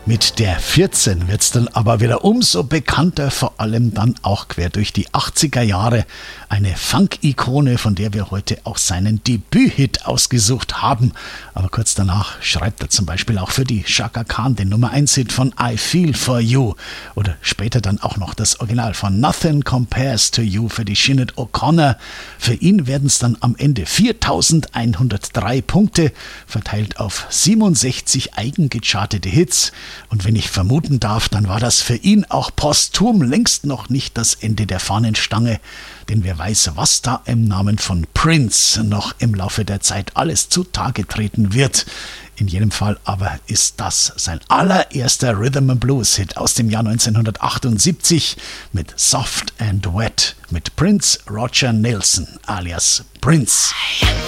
Mit der 14 wird's dann aber wieder umso bekannter, vor allem dann auch quer durch die 80er Jahre. Eine Funk-Ikone, von der wir heute auch seinen Debüthit ausgesucht haben. Aber kurz danach schreibt er zum Beispiel auch für die Chaka Khan den Nummer 1-Hit von I Feel For You. Oder später dann auch noch das Original von Nothing Compares To You für die Sinead O'Connor. Für ihn werden es dann am Ende 4.103 Punkte, verteilt auf 67 eigengechartete Hits. Und wenn ich vermuten darf, dann war das für ihn auch posthum längst noch nicht das Ende der Fahnenstange. Denn wer weiß, was da im Namen von Prince noch im Laufe der Zeit alles zutage treten wird. In jedem Fall aber ist das sein allererster Rhythm and Blues Hit aus dem Jahr 1978 mit Soft and Wet mit Prince Roger Nelson alias Prince.